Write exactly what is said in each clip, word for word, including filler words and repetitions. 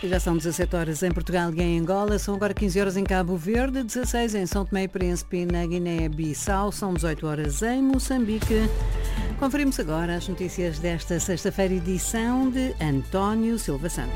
Já são dezassete horas em Portugal e em Angola, são agora quinze horas em Cabo Verde, dezasseis em São Tomé e Príncipe e na Guiné-Bissau, são dezoito horas em Moçambique. Conferimos agora as notícias desta sexta-feira, edição de António Silva Santos.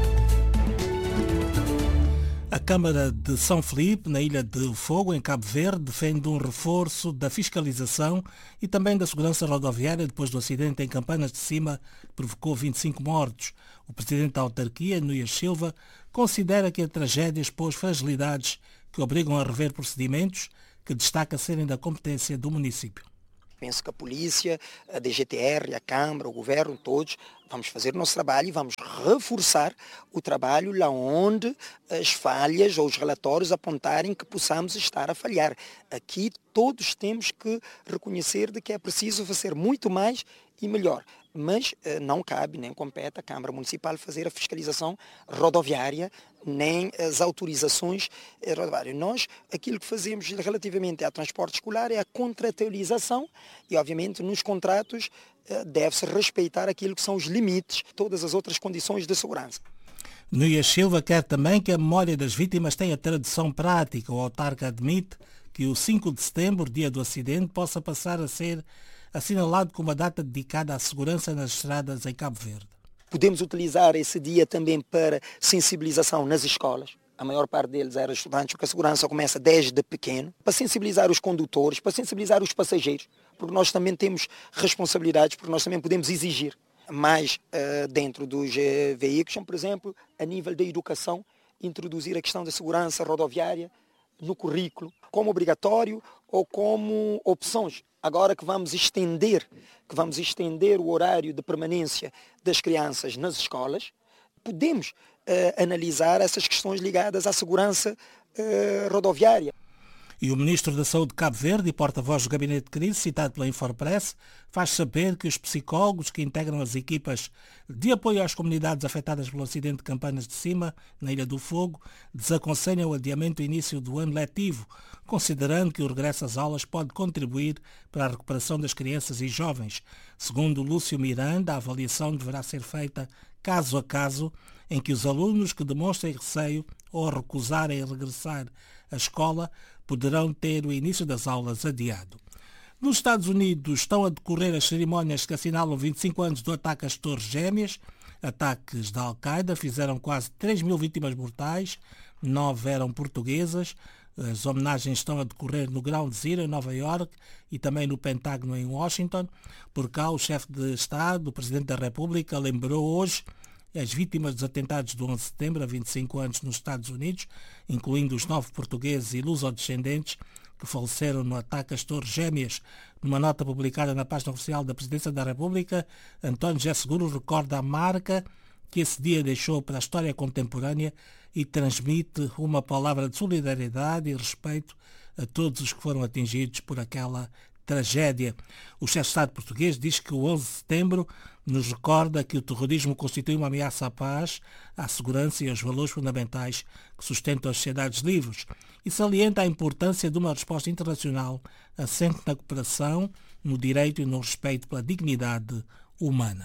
A Câmara de São Felipe, na Ilha de Fogo, em Cabo Verde, defende um reforço da fiscalização e também da segurança rodoviária depois do acidente em Campanas de Cima, que provocou vinte e cinco mortos. O presidente da autarquia, Núñez Silva, considera que a tragédia expôs fragilidades que obrigam a rever procedimentos que destaca serem da competência do município. Penso que a polícia, a D G T R, a Câmara, o Governo, todos, vamos fazer o nosso trabalho e vamos reforçar o trabalho lá onde as falhas ou os relatórios apontarem que possamos estar a falhar. Aqui todos temos que reconhecer de que é preciso fazer muito mais e melhor. Mas eh, não cabe, nem compete à Câmara Municipal fazer a fiscalização rodoviária, nem as autorizações eh, rodoviárias. Nós, aquilo que fazemos relativamente ao transporte escolar é a contratualização e, obviamente, nos contratos eh, deve-se respeitar aquilo que são os limites, todas as outras condições de segurança. Núñez Silva quer também que a memória das vítimas tenha tradução prática. O autarca admite que o cinco de setembro, dia do acidente, possa passar a ser assinalado como uma data dedicada à segurança nas estradas em Cabo Verde. Podemos utilizar esse dia também para sensibilização nas escolas. A maior parte deles eram estudantes, porque a segurança começa desde pequeno, para sensibilizar os condutores, para sensibilizar os passageiros, porque nós também temos responsabilidades, porque nós também podemos exigir mais uh, dentro dos uh, veículos, por exemplo, a nível da educação, introduzir a questão da segurança rodoviária no currículo, como obrigatório ou como opções. Agora que vamos estender, que vamos estender o horário de permanência das crianças nas escolas, podemos uh, analisar essas questões ligadas à segurança uh, rodoviária. E o Ministro da Saúde de Cabo Verde e porta-voz do Gabinete de Crise, citado pela Infopress, faz saber que os psicólogos que integram as equipas de apoio às comunidades afetadas pelo acidente de Campanas de Cima, na Ilha do Fogo, desaconselham o adiamento do início do ano letivo, considerando que o regresso às aulas pode contribuir para a recuperação das crianças e jovens. Segundo Lúcio Miranda, a avaliação deverá ser feita caso a caso, em que os alunos que demonstrem receio ou recusarem regressar à escola poderão ter o início das aulas adiado. Nos Estados Unidos estão a decorrer as cerimónias que assinalam vinte e cinco anos do ataque às Torres Gêmeas. Ataques da Al-Qaeda fizeram quase três mil vítimas mortais, nove eram portuguesas. As homenagens estão a decorrer no Ground Zero, em Nova Iorque, e também no Pentágono, em Washington. Por cá, o chefe de Estado, o Presidente da República, lembrou hoje as vítimas dos atentados do onze de setembro, há vinte e cinco anos, nos Estados Unidos, incluindo os nove portugueses e lusodescendentes que faleceram no ataque às Torres Gêmeas. Numa nota publicada na página oficial da Presidência da República, António José Seguro recorda a marca que esse dia deixou para a história contemporânea e transmite uma palavra de solidariedade e respeito a todos os que foram atingidos por aquela tragédia. O chefe de Estado português diz que o onze de setembro nos recorda que o terrorismo constitui uma ameaça à paz, à segurança e aos valores fundamentais que sustentam as sociedades livres e salienta a importância de uma resposta internacional assente na cooperação, no direito e no respeito pela dignidade humana.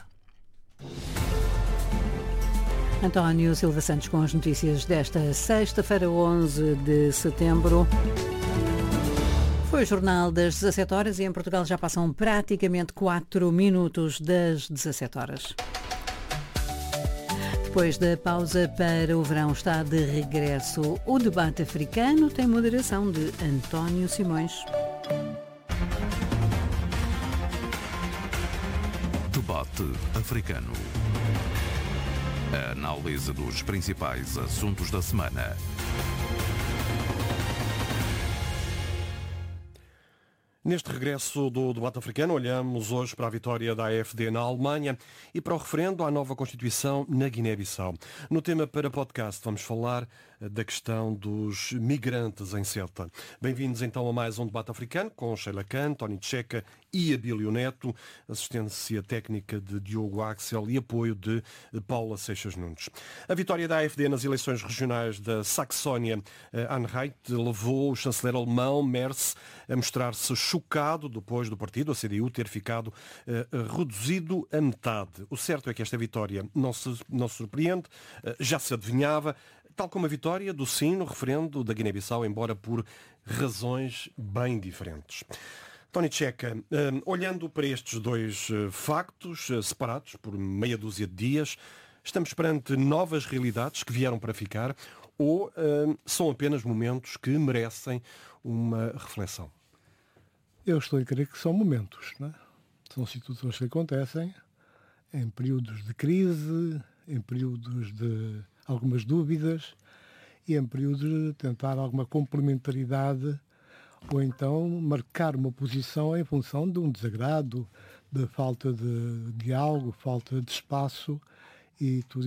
António Silva Santos com as notícias desta sexta-feira, onze de setembro. Foi o Jornal das dezassete horas e em Portugal já passam praticamente quatro minutos das dezassete horas. Depois da pausa para o verão está de regresso o debate africano, tem moderação de António Simões. Debate africano. A análise dos principais assuntos da semana. Neste regresso do debate africano, olhamos hoje para a vitória da A F D na Alemanha e para o referendo à nova Constituição na Guiné-Bissau. No tema para podcast vamos falar da questão dos migrantes em Ceuta. Bem-vindos então a mais um debate africano com Sheila Khan, Tony Checa e Abílio Neto, assistência técnica de Diogo Axel e apoio de Paula Seixas Nunes. A vitória da A F D nas eleições regionais da Saxónia-Anhalt levou o chanceler alemão Merz a mostrar-se chocado depois do partido, a C D U, ter ficado uh, reduzido a metade. O certo é que esta vitória não se, não se surpreende, uh, já se adivinhava, tal como a vitória do sim no referendo da Guiné-Bissau, embora por razões bem diferentes. Tony Checa, uh, olhando para estes dois uh, factos uh, separados por meia dúzia de dias, estamos perante novas realidades que vieram para ficar ou uh, são apenas momentos que merecem uma reflexão? Eu estou a crer que são momentos, não é? São situações que acontecem em períodos de crise, em períodos de algumas dúvidas e em períodos de tentar alguma complementaridade ou então marcar uma posição em função de um desagrado, de falta de diálogo, falta de espaço e tudo